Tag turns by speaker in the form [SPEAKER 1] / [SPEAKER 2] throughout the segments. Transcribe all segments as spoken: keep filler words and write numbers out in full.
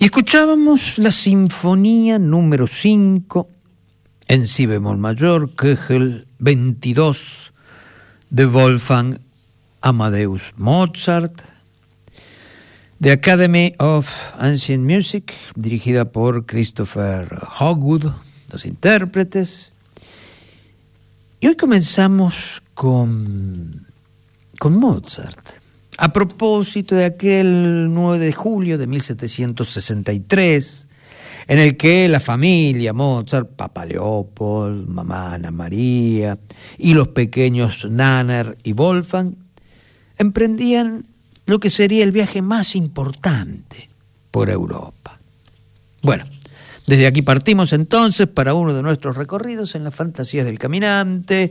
[SPEAKER 1] Y escuchábamos la sinfonía número cinco en si bemol mayor, Köchel veintidós, de Wolfgang Amadeus Mozart, The Academy of Ancient Music, dirigida por Christopher Hogwood, los intérpretes. Y hoy comenzamos con, con Mozart. A propósito de aquel nueve de julio de mil setecientos sesenta y tres, en el que la familia Mozart, Papá Leopold, Mamá Ana María y los pequeños Nanner y Wolfgang emprendían lo que sería el viaje más importante por Europa. Bueno, desde aquí partimos entonces para uno de nuestros recorridos en las fantasías del caminante.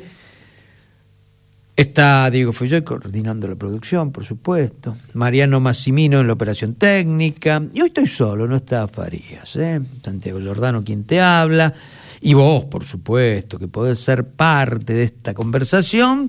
[SPEAKER 1] Está Diego Folló coordinando la producción, por supuesto. Mariano Massimino en la operación técnica. Y hoy estoy solo, no está Farías, ¿eh? Santiago Giordano quien te habla. Y vos, por supuesto, que podés ser parte de esta conversación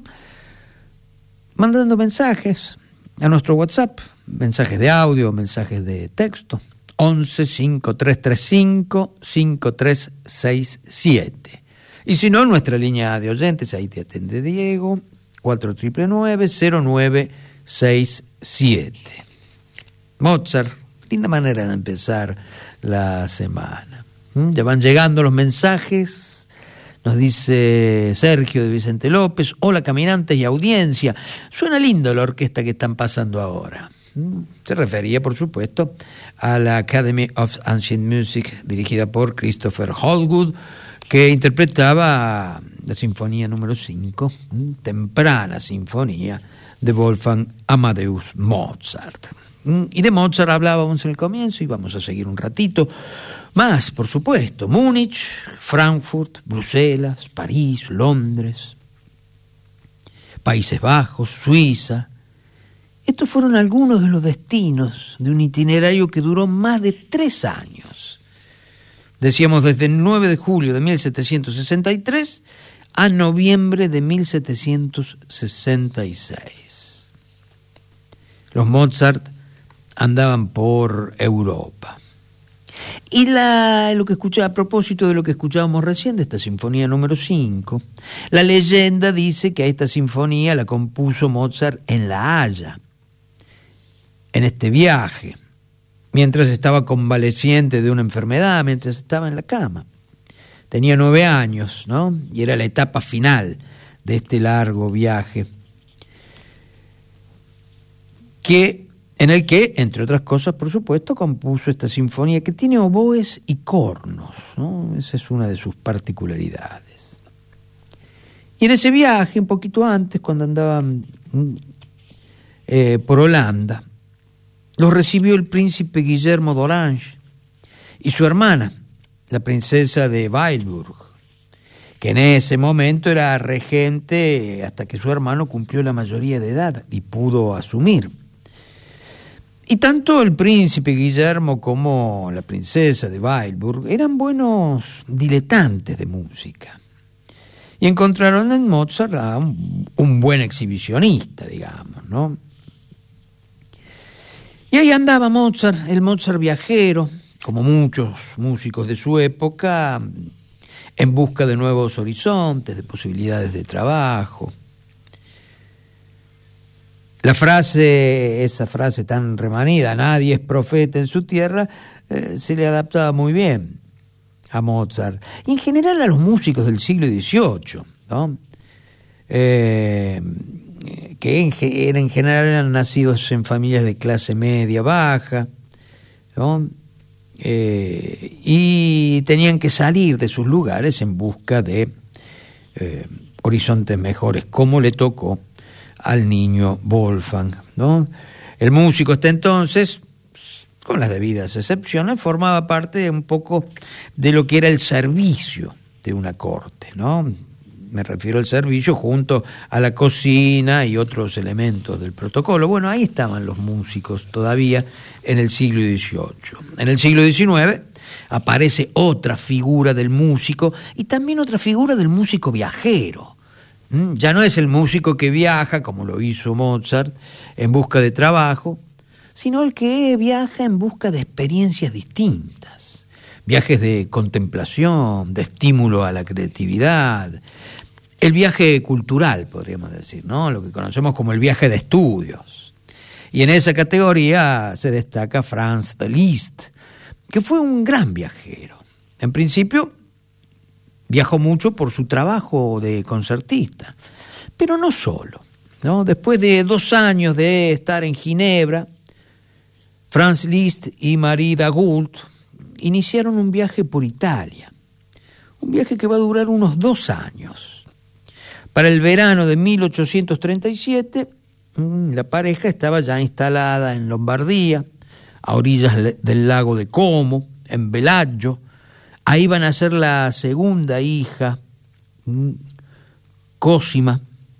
[SPEAKER 1] mandando mensajes a nuestro WhatsApp. Mensajes de audio, mensajes de texto. once, cinco tres tres cinco, cinco tres seis siete. Y si no, nuestra línea de oyentes, ahí te atende Diego, cuatro nueve nueve, cero nueve seis siete. Mozart, linda manera de empezar la semana. ¿Mm? Ya van llegando los mensajes. Nos dice Sergio de Vicente López: hola caminantes y audiencia, suena lindo la orquesta que están pasando ahora. ¿Mm? Se refería, por supuesto, a la Academy of Ancient Music, dirigida por Christopher Hogwood, que interpretaba la sinfonía número cinco, temprana sinfonía de Wolfgang Amadeus Mozart. Y de Mozart hablábamos en el comienzo y vamos a seguir un ratito más, por supuesto. Múnich, Frankfurt, Bruselas, París, Londres, Países Bajos, Suiza. Estos fueron algunos de los destinos de un itinerario que duró más de tres años. Decíamos, desde el nueve de julio de mil setecientos sesenta y tres a noviembre de mil setecientos sesenta y seis. Los Mozart andaban por Europa. Y la, lo que escucha, a propósito de lo que escuchábamos recién, de esta sinfonía número cinco, la leyenda dice que a esta sinfonía la compuso Mozart en La Haya, en este viaje, mientras estaba convaleciente de una enfermedad, mientras estaba en la cama. Tenía nueve años, ¿no? Y era la etapa final de este largo viaje, que, en el que, entre otras cosas, por supuesto, compuso esta sinfonía que tiene oboes y cornos, ¿no? Esa es una de sus particularidades. Y en ese viaje, un poquito antes, cuando andaban eh, por Holanda, los recibió el príncipe Guillermo d'Orange y su hermana, la princesa de Weilburg, que en ese momento era regente hasta que su hermano cumplió la mayoría de edad y pudo asumir. Y tanto el príncipe Guillermo como la princesa de Weilburg eran buenos diletantes de música. Y encontraron en Mozart a un, un buen exhibicionista, digamos, ¿no? Y ahí andaba Mozart, el Mozart viajero, como muchos músicos de su época, en busca de nuevos horizontes, de posibilidades de trabajo. La frase, esa frase tan remanida, nadie es profeta en su tierra, eh, se le adaptaba muy bien a Mozart. Y en general a los músicos del siglo dieciocho, ¿no? Eh, que en, en general eran nacidos en familias de clase media baja, ¿no? Eh, y tenían que salir de sus lugares en busca de eh, horizontes mejores, como le tocó al niño Wolfgang, ¿no? El músico hasta entonces, con las debidas excepciones, formaba parte un poco de lo que era el servicio de una corte, ¿no? Me refiero al servicio junto a la cocina y otros elementos del protocolo. Bueno, ahí estaban los músicos todavía en el siglo dieciocho. En el siglo diecinueve aparece otra figura del músico y también otra figura del músico viajero. Ya no es el músico que viaja, como lo hizo Mozart, en busca de trabajo, sino el que viaja en busca de experiencias distintas, viajes de contemplación, de estímulo a la creatividad, el viaje cultural, podríamos decir, ¿no? Lo que conocemos como el viaje de estudios. Y en esa categoría se destaca Franz de Liszt, que fue un gran viajero. En principio, viajó mucho por su trabajo de concertista, pero no solo, ¿no? Después de dos años de estar en Ginebra, Franz Liszt y Marie Dagoult iniciaron un viaje por Italia, un viaje que va a durar unos dos años. Para el verano de mil ochocientos treinta y siete, la pareja estaba ya instalada en Lombardía, a orillas del lago de Como, en Bellagio. Ahí van a ser la segunda hija, Cosima,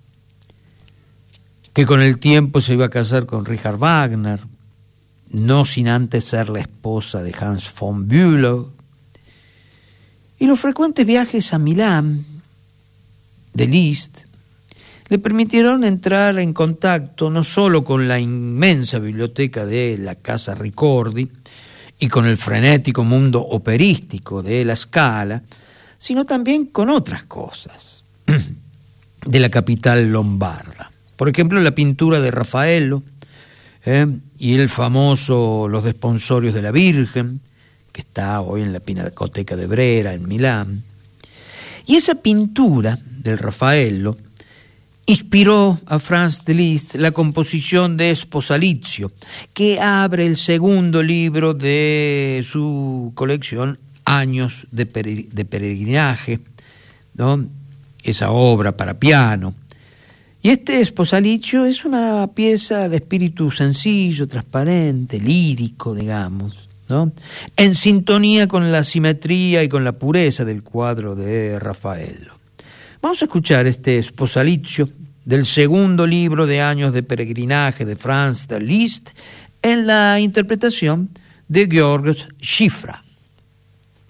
[SPEAKER 1] que con el tiempo se iba a casar con Richard Wagner, no sin antes ser la esposa de Hans von Bülow. Y los frecuentes viajes a Milán de Liszt le permitieron entrar en contacto no solo con la inmensa biblioteca de la Casa Ricordi y con el frenético mundo operístico de la Scala, sino también con otras cosas de la capital lombarda. Por ejemplo, la pintura de Raffaello, ¿eh? y el famoso Los Desponsorios de la Virgen, que está hoy en la Pinacoteca de Brera, en Milán. Y esa pintura del Raffaello inspiró a Franz de Liszt la composición de Sposalizio, que abre el segundo libro de su colección, Años de, Pere- de Peregrinaje, ¿no? Esa obra para piano. Y este Sposalizio es una pieza de espíritu sencillo, transparente, lírico, digamos, ¿no? En sintonía con la simetría y con la pureza del cuadro de Raffaello. Vamos a escuchar este Sposalizio del segundo libro de Años de Peregrinaje de Franz de Liszt en la interpretación de Georg Schifra.